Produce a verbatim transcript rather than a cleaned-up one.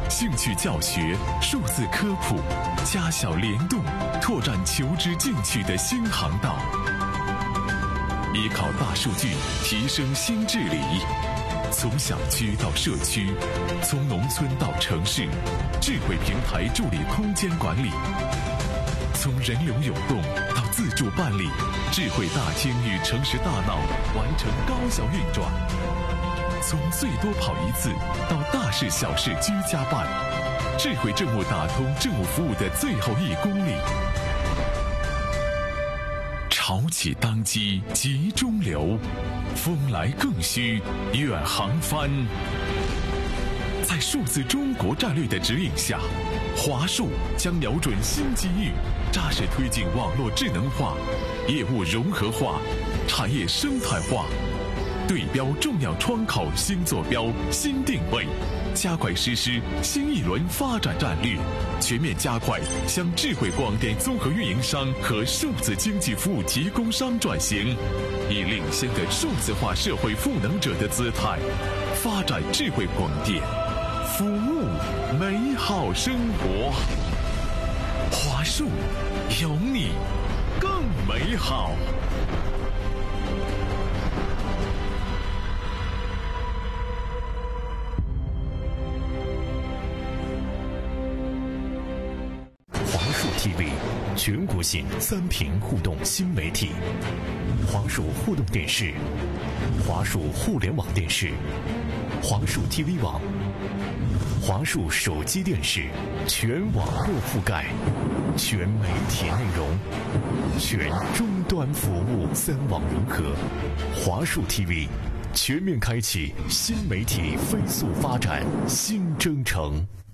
兴趣教学、数字科普、家小联动，拓展求知进取的新航道。依靠大数据提升新治理，从小区到社区，从农村到城市，智慧平台助力空间管理。从人流涌动到自助办理，智慧大厅与城市大脑完成高效运转。从最多跑一次到大事小事居家办，智慧政务打通政务服务的最后一公里。潮起当机急中流，风来更需远航帆。在数字中国战略的指引下，华数将瞄准新机遇，扎实推进网络智能化、业务融合化、产业生态化，对标重要窗口新坐标、新定位，加快实施新一轮发展战略，全面加快向智慧广电综合运营商和数字经济服务提供商转型，以领先的数字化社会赋能者的姿态，发展智慧广电，服务美好生活。华数，有你更美好。 T V 全国性三屏互动新媒体，华数互动电视、华数互联网电视、华数 T V 网、华数手机电视，全网络覆盖，全媒体内容，全终端服务，三网融合。华数 T V 全面开启新媒体飞速发展新征程。